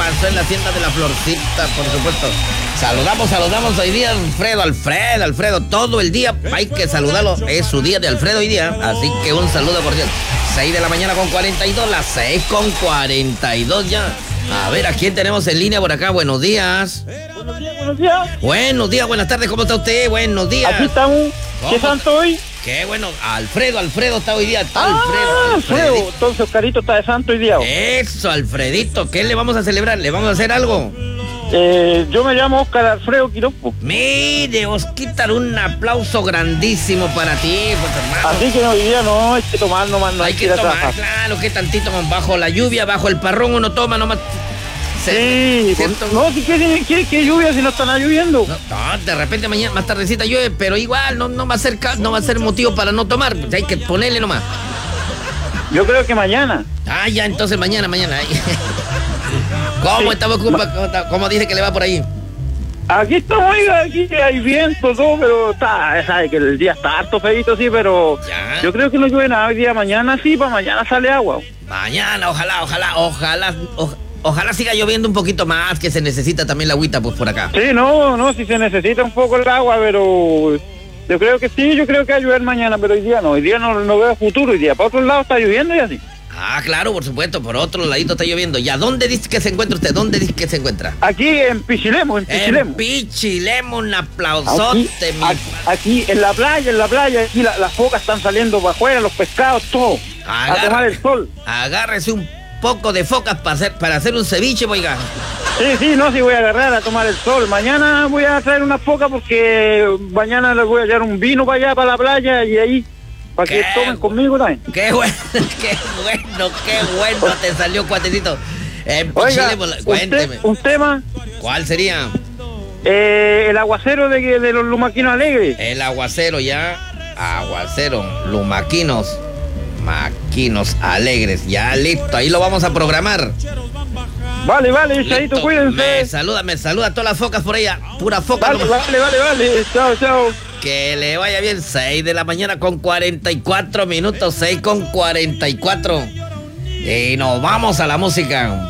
pasó en la hacienda de la Florcita, por supuesto. Saludamos hoy día a Alfredo, todo el día hay que saludarlo, es su día de Alfredo hoy día, así que un saludo cordial. 6 de la mañana con 42, las 6 con 42 ya. A ver, ¿a quién tenemos en línea por acá? Buenos días. Buenos días. Buenos días, buenas tardes, ¿cómo está usted? Buenos días. Aquí estamos. ¿Qué santo hoy? Qué bueno, Alfredo está hoy día. Alfredo. Entonces Oscarito está de santo hoy día. Eso, Alfredito, ¿qué le vamos a celebrar? ¿Le vamos a hacer algo? Yo me llamo Oscar Alfredo Quiropo. Mire, Osquitar, un aplauso grandísimo para ti, pues, hermano. Así que hoy día no hay que tomar nomás, no hay que tomar, trabajar. Claro, que tantito bajo la lluvia, bajo el parrón uno toma nomás. Sí, no, si ¿qué lluvia si no está lloviendo? No, de repente mañana, más tardecita llueve, pero igual no va a ser motivo para no tomar, hay que ponerle nomás. Yo creo que mañana. Ya, entonces mañana. ¿Cómo sí. estamos? ¿Cómo dice que le va por ahí? Aquí estamos, oiga, aquí hay viento, todo, pero sabe que el día está harto feito, sí, pero ya. Yo creo que no llueve nada hoy día, mañana sí, para mañana sale agua. Mañana, ojalá siga lloviendo un poquito más, que se necesita también la agüita pues por acá. Sí, no, si se necesita un poco el agua, pero yo creo que sí, yo creo que va a llover mañana, pero hoy día no veo futuro, hoy día para otro lado está lloviendo y así. Claro, por supuesto, por otro ladito está lloviendo. ¿Y a dónde dice que se encuentra usted? ¿Dónde dice que se encuentra? Aquí en Pichilemu, En Pichilemu, un aplausote. Aquí en la playa, aquí las focas están saliendo para afuera, los pescados, todo. A tomar el sol. Agárrese un poco de focas para hacer un ceviche, oiga. Sí, sí voy a agarrar a tomar el sol. Mañana voy a traer una foca porque mañana les voy a llevar un vino para allá, para la playa y ahí. Para que tomen conmigo también. Qué bueno te salió, cuatecito. Oiga, cuénteme. Un tema. ¿Cuál sería? El aguacero de los lumaquinos alegres. El aguacero ya. Aguacero, lumaquinos. Maquinos alegres. Ya listo, ahí lo vamos a programar. Vale, Chaito, cuídense. Me saluda a todas las focas por allá. Pura foca. Vale. Chao. Que le vaya bien. 6 de la mañana con 44 minutos. 6 con 44. Y nos vamos a la música.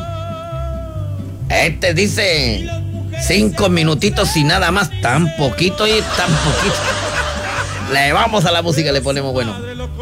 Dice 5 minutitos y nada más. Tan poquito. Le vamos a la música, le ponemos bueno.